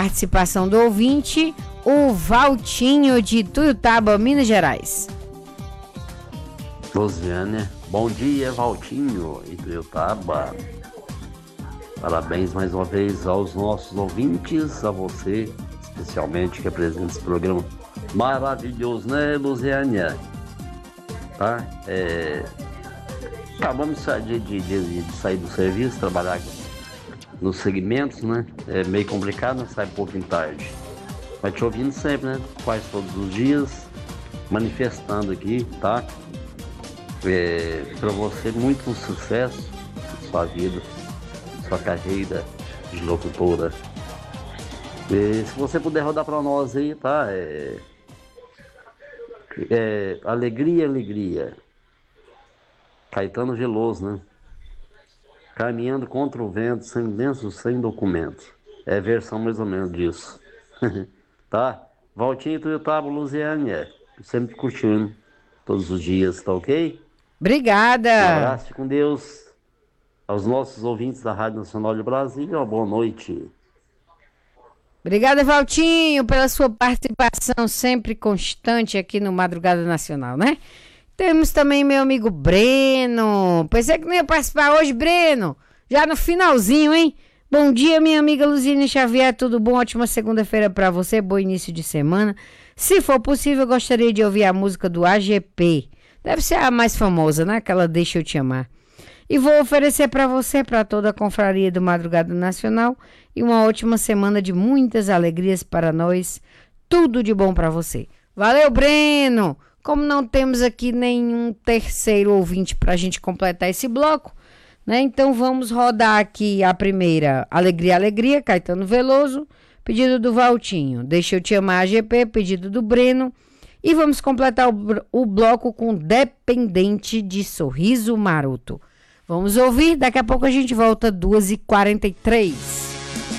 participação do ouvinte, o Valtinho de Tuiutaba, Minas Gerais. Rosiane, bom dia, Valtinho e Tuiutaba. Parabéns mais uma vez aos nossos ouvintes, a você, especialmente, que apresenta esse programa maravilhoso, né, Luziânia? Tá? Acabamos de sair do serviço, trabalhar nos segmentos, né? É meio complicado, né? Sai um pouquinho tarde. Mas te ouvindo sempre, né? Quase todos os dias, manifestando aqui, tá? Para você, muito sucesso na sua vida, sua carreira de locutora. Se você puder rodar para nós aí, tá? Alegria, alegria. Caetano Veloso, né? Caminhando contra o vento, sem lenço, sem documento. É a versão mais ou menos disso. Tá? Valtinho, Tuiutaba, Luziânia. Sempre curtindo todos os dias, tá ok? Obrigada. Um abraço, fique com Deus. Aos nossos ouvintes da Rádio Nacional de Brasília, uma boa noite. Obrigada, Valtinho, pela sua participação sempre constante aqui no Madrugada Nacional, né? Temos também meu amigo Breno. Pensei que não ia participar hoje, Breno. Já no finalzinho, hein? Bom dia, minha amiga Luzine Xavier. Tudo bom? Ótima segunda-feira para você. Bom início de semana. Se for possível, eu gostaria de ouvir a música do AGP. Deve ser a mais famosa, né? Aquela Deixa Eu Te Amar. E vou oferecer para você, para toda a confraria do Madrugada Nacional, e uma ótima semana de muitas alegrias para nós. Tudo de bom para você. Valeu, Breno! Como não temos aqui nenhum terceiro ouvinte para a gente completar esse bloco, né? Então vamos rodar aqui a primeira, Alegria, Alegria, Caetano Veloso, pedido do Valtinho. Deixa Eu Te Amar, AGP, pedido do Breno. E vamos completar o bloco com Dependente de Sorriso Maroto. Vamos ouvir, daqui a pouco a gente volta 2h43.